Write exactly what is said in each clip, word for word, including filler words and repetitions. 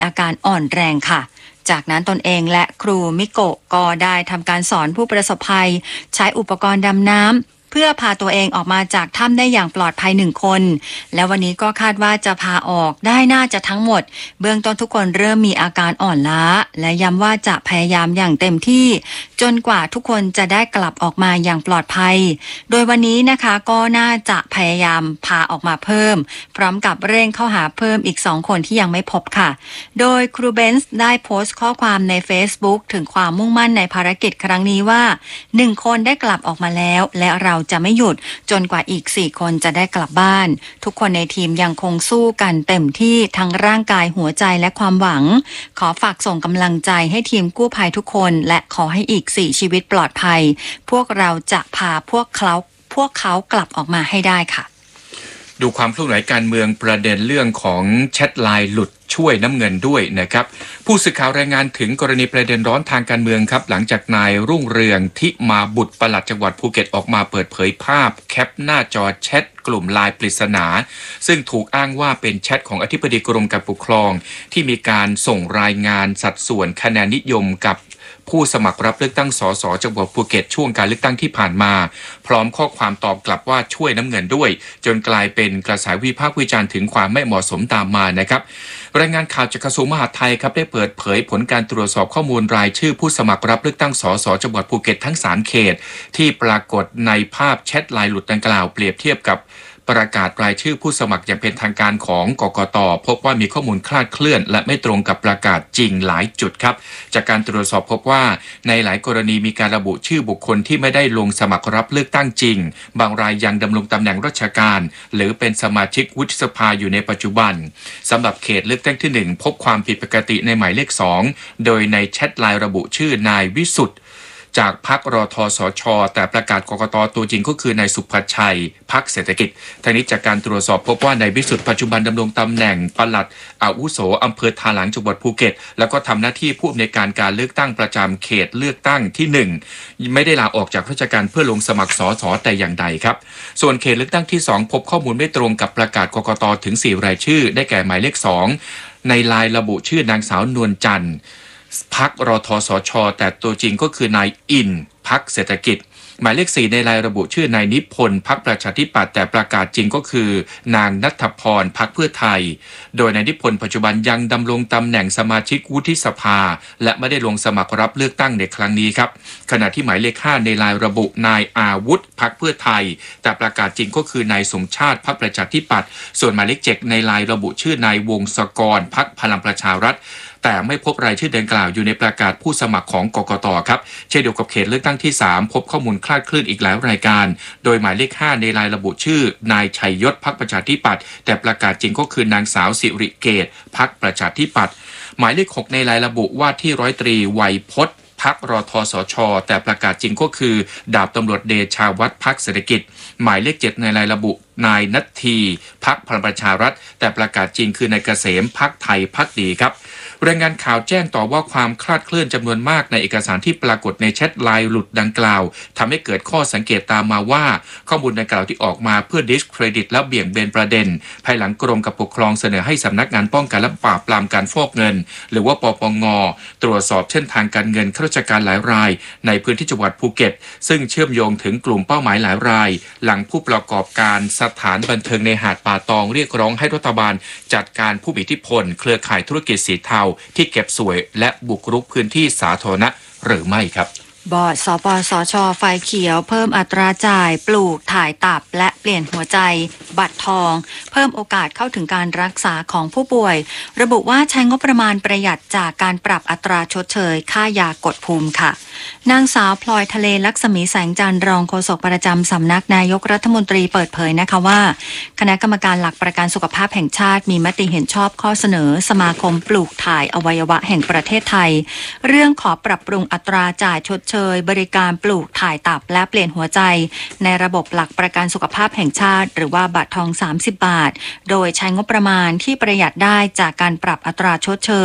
อาการอ่อนแรงค่ะจากนั้นตนเองและครูมิโกะก็ได้ทำการสอนผู้ประสบภัยใช้อุปกรณ์ดำน้ำเพื่อพาตัวเองออกมาจากถ้ำได้อย่างปลอดภัยหนึ่งคนและวันนี้ก็คาดว่าจะพาออกได้น่าจะทั้งหมดเบื้องต้นทุกคนเริ่มมีอาการอ่อนล้าและย้ำว่าจะพยายามอย่างเต็มที่จนกว่าทุกคนจะได้กลับออกมาอย่างปลอดภัยโดยวันนี้นะคะก็น่าจะพยายามพาออกมาเพิ่มพร้อมกับเร่งเข้าหาเพิ่มอีกสองคนที่ยังไม่พบค่ะโดยครูเบนซ์ได้โพสต์ข้อความใน Facebook ถึงความมุ่งมั่นในภารกิจครั้งนี้ว่าหนึ่งคนได้กลับออกมาแล้วและเราจะไม่หยุดจนกว่าอีกสี่คนจะได้กลับบ้านทุกคนในทีมยังคงสู้กันเต็มที่ทั้งร่างกายหัวใจและความหวังขอฝากส่งกำลังใจให้ทีมกู้ภัยทุกคนและขอให้อีกสี่ชีวิตปลอดภัยพวกเราจะพาพวกเขาพวกเขากลับออกมาให้ได้ค่ะดูความเคลื่อนไหวการเมืองประเด็นเรื่องของแชทไลน์หลุดช่วยน้ำเงินด้วยนะครับผู้สื่อข่าวรายงานถึงกรณีประเด็นร้อนทางการเมืองครับหลังจากนายรุ่งเรืองทิมาบุตรปลัดจังหวัดภูเก็ตออกมาเปิดเผยภาพแคปหน้าจอแชทกลุ่มไลน์ปริศนาซึ่งถูกอ้างว่าเป็นแชทของอธิบดีกรมการปกครองที่มีการส่งรายงานสัดส่วนคะแนนนิยมกับผู้สมัครรับเลือกตั้งสสจังหวัดภูเก็ตช่วงการเลือกตั้งที่ผ่านมาพร้อมข้อความตอบกลับว่าช่วยน้ำเงินด้วยจนกลายเป็นกระแสวิพากษ์วิจารณ์ถึงความไม่เหมาะสมตามมานะครับรายงานข่าวจากกระทรวงมหาดไทยครับได้เปิดเผยผลการตรวจสอบข้อมูลรายชื่อผู้สมัครรับเลือกตั้งสสจังหวัดภูเก็ตทั้งสามเขตที่ปรากฏในภาพแชทไลน์หลุดดังกล่าวเปรียบเทียบกับประกาศรายชื่อผู้สมัครอย่างเป็นทางการของกกต.พบว่ามีข้อมูลคลาดเคลื่อนและไม่ตรงกับประกาศจริงหลายจุดครับจากการตรวจสอบพบว่าในหลายกรณีมีการระบุชื่อบุคคลที่ไม่ได้ลงสมัครรับเลือกตั้งจริงบางรายยังดำรงตำแหน่งราชการหรือเป็นสมาชิกวุฒิสภาอยู่ในปัจจุบันสำหรับเขตเลือกตั้งที่หนึ่งพบความผิดปกติในหมายเลขสองโดยในแชทไลน์ระบุชื่อนายวิสุทธิ์จากพรรครทสชแต่ประกาศกกตตัวจริงก็คือนายสุภชัยพรรคเศรษฐกิจทั้งนี้จากการตรวจสอบพบว่านายวิสุทธิ์ปัจจุบันดำรงตำแหน่งปลัดอาวุโสอำเภอทาหลางจังหวัดภูเก็ตแล้วก็ทำหน้าที่ผู้อำนวยการการเลือกตั้งประจำเขตเลือกตั้งที่หนึ่งไม่ได้ลาออกจากราชการเพื่อลงสมัครสสแต่อย่างใดครับส่วนเขตเลือกตั้งที่สองพบข้อมูลไม่ตรงกับประกาศกกตถึงสี่รายชื่อได้แก่หมายเลขสองในไลน์ระบุชื่อนางสาวนวลจันทร์พรรครทสชแต่ตัวจริงก็คือนายอินพรรคเศรษฐกิจหมายเลขสี่ในรายระบุชื่อนายนิพนธ์พรรคประชาธิปัตย์แต่ประกาศจริงก็คือนางณัฐพรพรรคเพื่อไทยโดยนายนิพนธ์ปัจจุบันยังดำรงตำแหน่งสมาชิกวุฒิสภาและไม่ได้ลงสมัครรับเลือกตั้งในครั้งนี้ครับขณะที่หมายเลขห้าในรายระบุนายอาวุธพรรคเพื่อไทยแต่ประกาศจริงก็คือนายสมชาติพรรคประชาธิปัตย์ส่วนหมายเลขเจ็ดในรายระบุชื่อนายวงศกรพรรคพลังประชารัฐแต่ไม่พบรายชื่อดังกล่าวอยู่ในประกาศผู้สมัครของกกต.ครับเช่นเดียวกับเขตเลือกตั้งที่สามพบข้อมูลคลาดเคลื่อนอีกหลายรายการโดยหมายเลขห้าในรายระบุชื่อนายชัยยศพรรคประชาธิปัตย์แต่ประกาศจริงก็คือนางสาวสิริเกตพรรคประชาธิปัตย์หมายเลขหกในรายระบุว่าที่ร้อยตรีไวยพจน์พรรครทสชแต่ประกาศจริงก็คือดาบตำรวจเดชาวัฒน์พรรคเศรษฐกิจหมายเลขเจ็ดในรายระบุนายนัททีพรรคพลังประชารัฐแต่ประกาศจริงคือนายเกษมพรรคไทยพรรคดีครับรายงานข่าวแจ้งต่อว่าความคลาดเคลื่อนจำนวนมากในเอกสารที่ปรากฏในแชทไลน์หลุดดังกล่าวทำให้เกิดข้อสังเกตตามมาว่าข้อมูลดังกล่าวที่ออกมาเพื่อดิสเครดิตและเบี่ยงเบนประเด็นภายหลังกรมการปกครองเสนอให้สำนักงานป้องกันและปราบปรามการฟอกเงินหรือว่าปปง.ตรวจสอบเส้นทางการเงินข้าราชการหลายรายในพื้นที่จังหวัดภูเก็ตซึ่งเชื่อมโยงถึงกลุ่มเป้าหมายหลายรายหลังผู้ประกอบการสถานบันเทิงในหาดป่าตองเรียกร้องให้รัฐบาลจัดการผู้มีอิทธิพลเครือข่ายธุรกิจสีเทาที่เก็บสวยและบุกรุกพื้นที่สาธารณะหรือไม่ครับบอร์ดสปสช.ไฟเขียวเพิ่มอัตราจ่ายปลูกถ่ายตับและเปลี่ยนหัวใจบัตรทองเพิ่มโอกาสเข้าถึงการรักษาของผู้ป่วยระบุว่าใช้งบประมาณประหยัดจากการปรับอัตราชดเชยค่ายากดภูมิค่ะนางสาวพลอยทะเลลักษมีแสงจันทร์รองโฆษกประจำสำนักนายกรัฐมนตรีเปิดเผยนะคะว่าคณะกรรมการหลักประกันสุขภาพแห่งชาติมีมติเห็นชอบข้อเสนอสมาคมปลูกถ่ายอวัยวะแห่งประเทศไทยเรื่องขอปรับปรุงอัตราจ่ายชดเชยบริการปลูกถ่ายตับและเปลี่ยนหัวใจในระบบหลักประกันสุขภาพแห่งชาติหรือว่าบัตรทองสามสิบบาทโดยใช้งบประมาณที่ประหยัดได้จากการปรับอัตราชดเชย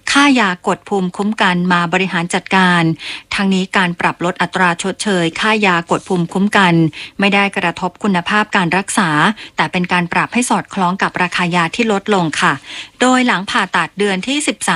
ค่ายากดภูมิคุ้มกันมาบริหารจัดการทั้งนี้การปรับลดอัตราชดเชยค่ายากดภูมิคุ้มกันไม่ได้กระทบคุณภาพการรักษาแต่เป็นการปรับให้สอดคล้องกับราคายาที่ลดลงค่ะโดยหลังผ่าตัดเดือนที่สิบสาม